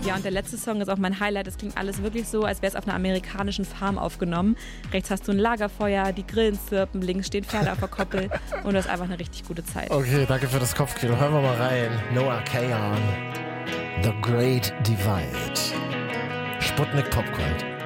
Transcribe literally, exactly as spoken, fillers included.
Ja, und der letzte Song ist auch mein Highlight. Es klingt alles wirklich so, als wäre es auf einer amerikanischen Farm aufgenommen. Rechts hast du ein Lagerfeuer, die Grillen zirpen, links stehen Pferde auf der Koppel und das ist einfach eine richtig gute Zeit. Okay, danke für das Kopfkino. Hören wir mal rein. Noah Kahan, The Great Divide. Sputnik Popgold.